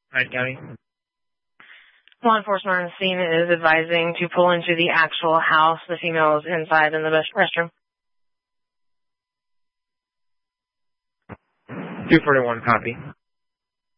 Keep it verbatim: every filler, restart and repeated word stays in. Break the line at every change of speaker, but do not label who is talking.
Hyde County.
Law enforcement on the scene is advising to pull into the actual house. The female is inside in the restroom.
two forty-one, copy.